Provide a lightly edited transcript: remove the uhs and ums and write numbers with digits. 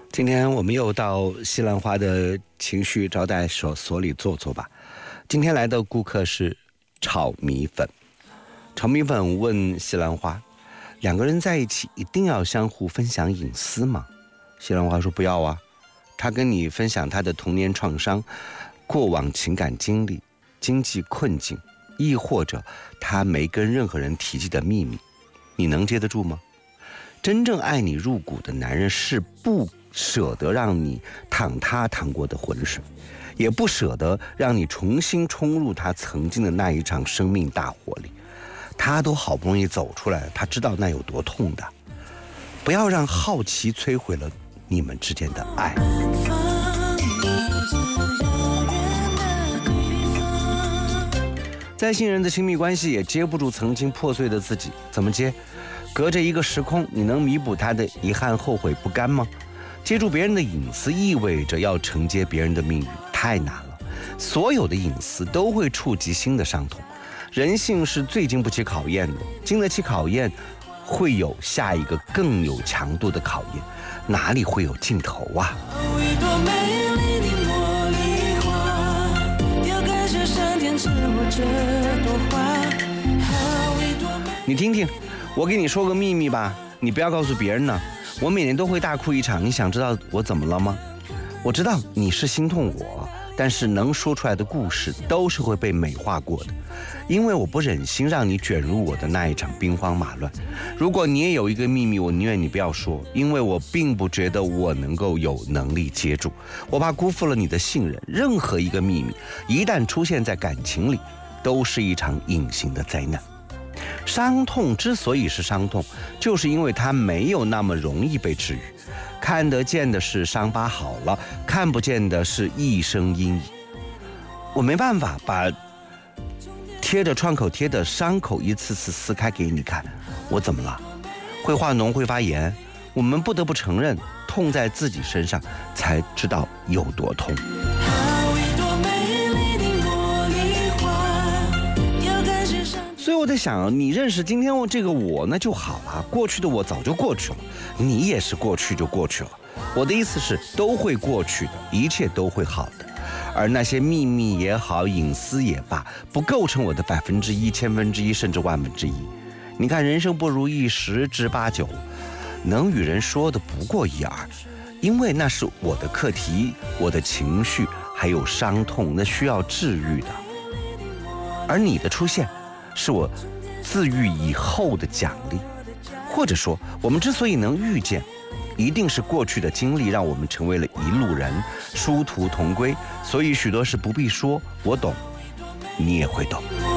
今天我们又到西兰花的情绪招待所里坐坐吧。今天来的顾客是炒米粉。炒米粉问西兰花，两个人在一起一定要相互分享隐私吗？西兰花说不要啊，他跟你分享他的童年创伤、过往情感经历、经济困境，亦或者他没跟任何人提及的秘密，你能接得住吗？真正爱你入骨的男人是不舍得让你淌他淌过的浑水，也不舍得让你重新冲入他曾经的那一场生命大火里。他都好不容易走出来了，他知道那有多痛的。不要让好奇摧毁了你们之间的爱。再信任的亲密关系也接不住曾经破碎的自己，怎么接？隔着一个时空，你能弥补他的遗憾、后悔、不甘吗？接住别人的隐私意味着要承接别人的命运，太难了。所有的隐私都会触及新的伤痛，人性是最经不起考验的，经得起考验，会有下一个更有强度的考验，哪里会有尽头啊？你听听，我给你说个秘密吧，你不要告诉别人呢。我每年都会大哭一场，你想知道我怎么了吗？我知道你是心痛我，但是能说出来的故事都是会被美化过的，因为我不忍心让你卷入我的那一场兵荒马乱。如果你也有一个秘密，我宁愿你不要说，因为我并不觉得我能够有能力接住，我怕辜负了你的信任。任何一个秘密一旦出现在感情里，都是一场隐形的灾难。伤痛之所以是伤痛，就是因为它没有那么容易被治愈。看得见的是伤疤好了，看不见的是一生阴影。我没办法把贴着创口贴的伤口一次次撕开给你看，我怎么了？会化脓，会发炎。我们不得不承认，痛在自己身上才知道有多痛。所以我在想，你认识今天这个我呢就好了，过去的我早就过去了，你也是过去就过去了。我的意思是，都会过去的，一切都会好的。而那些秘密也好，隐私也罢，不构成我的1%、1/1000%，甚至1/1000。你看，人生不如意10之8九，能与人说的不过1、2，因为那是我的课题，我的情绪还有伤痛，那需要治愈的。而你的出现是我自愈以后的奖励，或者说我们之所以能遇见，一定是过去的经历让我们成为了一路人，殊途同归。所以许多事不必说，我懂，你也会懂。